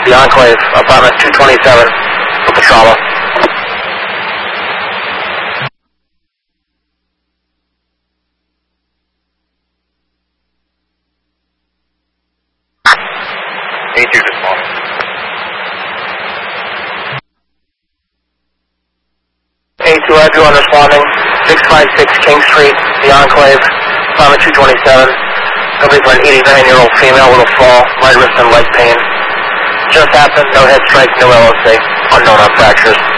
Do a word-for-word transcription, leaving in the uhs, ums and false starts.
the Enclave, apartment two twenty-seven, with the trauma. A two responding. A two, everyone responding. six five six King Street, the Enclave, apartment two twenty-seven. Somebody for an eighty-nine-year-old female with a fall, right wrist and leg pain. Just happened, no head strike, no L O C. Unknown on fractures.